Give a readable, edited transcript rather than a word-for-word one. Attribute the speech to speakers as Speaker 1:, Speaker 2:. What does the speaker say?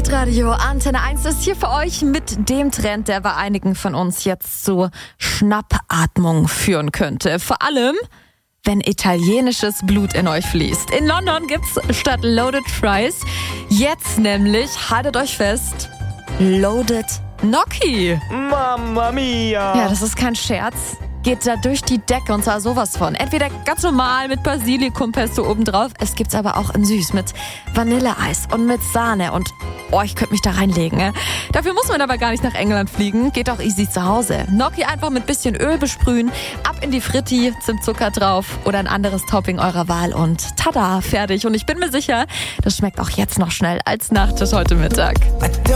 Speaker 1: Hitradio Antenne 1 ist hier für euch mit dem Trend, der bei einigen von uns jetzt zu Schnappatmung führen könnte. Vor allem, wenn italienisches Blut in euch fließt. In London gibt's statt Loaded Fries jetzt nämlich, haltet euch fest, Loaded Gnocchi.
Speaker 2: Mamma mia!
Speaker 1: Ja, das ist kein Scherz. Geht da durch die Decke und zwar sowas von. Entweder ganz normal mit Basilikumpesto obendrauf, es gibt's aber auch in süß mit Vanilleeis und mit Sahne und ich könnte mich da reinlegen. Dafür muss man aber gar nicht nach England fliegen, geht auch easy zu Hause. Gnocchi einfach mit bisschen Öl besprühen, ab in die Fritti, Zimtzucker drauf oder ein anderes Topping eurer Wahl und tada, fertig. Und ich bin mir sicher, das schmeckt auch jetzt noch schnell als Nachtisch heute Mittag.